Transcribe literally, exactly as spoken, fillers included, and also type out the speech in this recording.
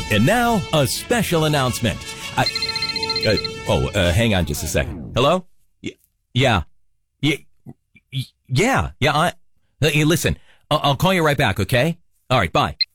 And now, a special announcement. I, uh, oh, uh, hang on just a second. Hello? Y- yeah. Y- y- yeah. Yeah. I, uh, listen, I'll, I'll call you right back, okay? All right, bye.